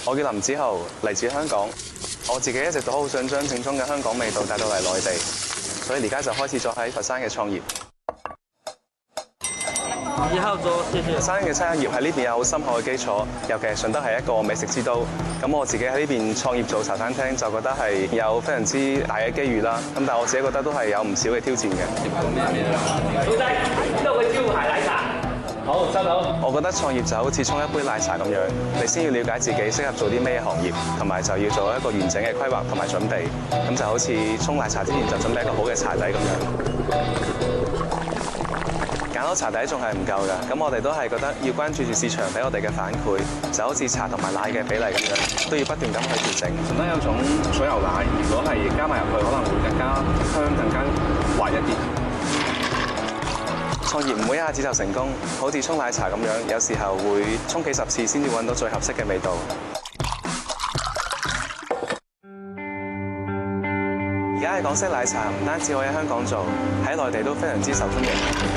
我叫林子豪，嚟自香港。我自己一直都好想將正宗嘅香港味道帶到嚟內地，所以而家就開始咗喺佛山嘅創業。 2號桌，謝謝。 佛山嘅餐飲業喺呢邊有好深厚嘅基礎，尤其係順德係一個美食之都。咁我自己喺呢邊創業做茶餐廳，就覺得係有非常之大嘅機遇啦。咁但係我自己覺得都係有唔少嘅挑戰嘅。 老細，呢度嘅招牌奶茶。好，收到。 我覺得創業就好似沖一杯奶茶咁樣，你先要了解自己適合做啲咩行業，同埋就要做一個完整嘅規劃同埋準備。咁就好似沖奶茶之前就準備一個好嘅茶底咁樣。揀到茶底仲係唔夠㗎，咁我哋都係覺得要關注住市場俾我哋嘅反饋，就好似茶同埋奶嘅比例咁樣，都要不斷咁去調整。順德有種水牛奶，如果係加埋入去，可能會更加香、更加滑一啲。創業唔會一下子就成功，好似沖奶茶咁樣，有時候會沖幾十次先至揾到最合適嘅味道。而家嘅港式奶茶唔單止可以喺香港做，喺內地都非常之受歡迎。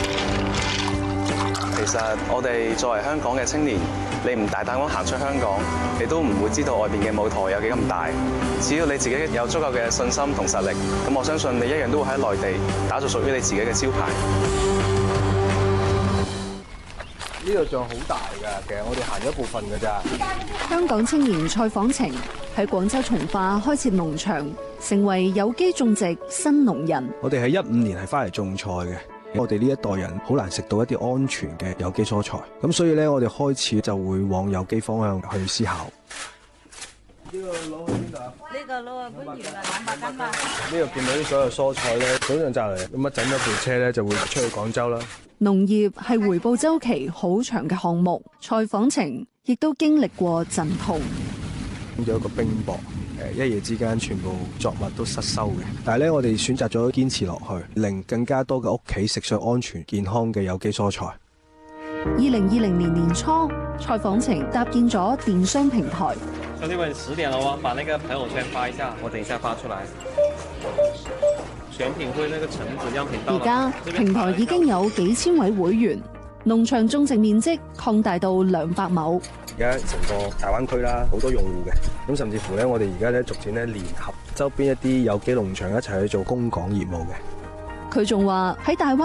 其實我哋作為香港嘅青年，你唔大膽咁行出香港，你都唔會知道外邊嘅舞台有幾咁大。只要你自己有足夠嘅信心同實力，咁我相信你一樣都會喺內地打造屬於你自己嘅招牌。 呢度仲好大㗎，其實我哋行咗一部分㗎咋。 香港青年蔡訪程喺廣州從化開設農場，成為有機種植新農人。 我哋喺15年係翻嚟種菜嘅，我哋呢一代人好難食到一啲安全嘅有機蔬菜，咁所以咧我哋開始就會往有機方向去思考。呢個攞去邊度啊？ 呢個攞去番禺啦，200斤啦。 呢度見到啲所有蔬菜咧，早上摘嚟，咁一整咗部車咧就會出去廣州啦。 農業係回報週期好長嘅項目，蔡訪程亦都經歷過陣痛。 有一個冰雹，一夜之間全部作物都失收嘅。但係咧，我哋選擇咗堅持落去，令更加多嘅屋企食上安全健康嘅有機蔬菜。 2020年年初，蔡訪程搭建咗電商平台。 兄弟們，10點了喎，把那個朋友圈發一下，我等一下發出來。選品會那個橙子樣品到。 而家平台已經有幾千位會員，農場種植面積擴大到200畝。 而家成個大灣區啦，好多用戶嘅，咁甚至乎咧，我哋而家咧逐漸咧聯合周邊一啲有機農場一齊去做供港業務嘅。 佢仲話喺大灣